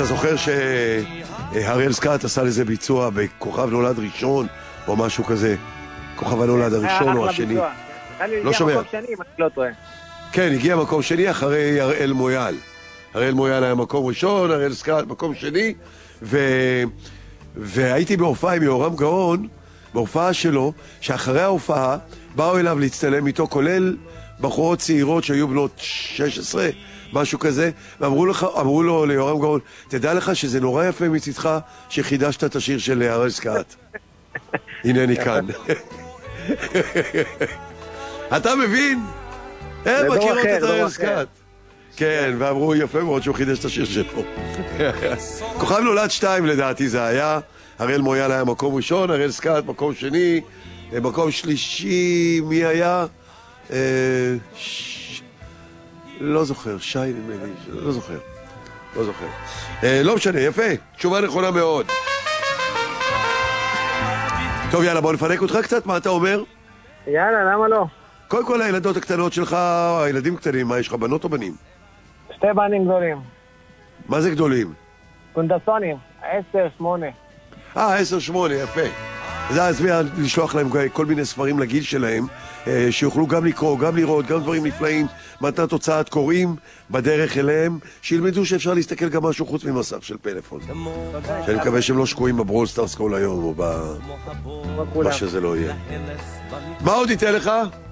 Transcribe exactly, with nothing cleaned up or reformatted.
אתה זוכר שהראל סקאט עשה לזה ביצוע בכוכב נולד ראשון או משהו כזה? כוכב הנולד הראשון או השני? לא שומע. מקום שני, אם אני לא טועה. כן, הגיע מקום שני אחרי הראל מויאל. הראל מויאל היה מקום ראשון, הראל סקאט מקום שני, ו... והייתי בהופעה עם יורם גאון, בהופעה שלו, שאחרי ההופעה באו אליו להצטלם איתו, כולל בחורות צעירות שהיו בנות שש עשרה, משהו כזה, ואמרו לך, אמרו לו ליורם גאון, תדע לך שזה נורא יפה מצדך שחידשת את השיר של הראל סקאט. הנני כאן. אתה מבין? הם מכירות את הראל סקאט. כן, ואמרו יפה מאוד שהוא חידש את השיר שלו. כוכב נולד שתיים לדעתי זה היה, הראל מויאל היה מקום ראשון, הראל סקאט מקום שני, מקום שלישי, מי היה? לא זוכר, שי נדמה לי, לא זוכר. לא זוכר. לא משנה, יפה, תשובה נכונה מאוד. טוב, יאללה, בוא נפנק אותך קצת, מה אתה אומר? יאללה, למה לא? קודם כל הילדות הקטנות שלך, הילדים קטנים, מה יש לך, בנות או בנים? שתי בנים גדולים. מה זה גדולים? קונדסונים, עשר, שמונה. אה, עשר, שמונה, יפה. זה הזמן לשלוח להם כל מיני ספרים לגיל שלהם, שיוכלו גם לקרוא, גם לראות, גם דברים נפלאים, מתנת הוצאת קוראים בדרך אליהם, שילמדו שאפשר להסתכל גם משהו חוץ ממסך של פלאפון. שאני מקווה שהם לא שקועים בברול סטארס כל היום, או מה שזה לא יהיה. מה עוד ייתן לך?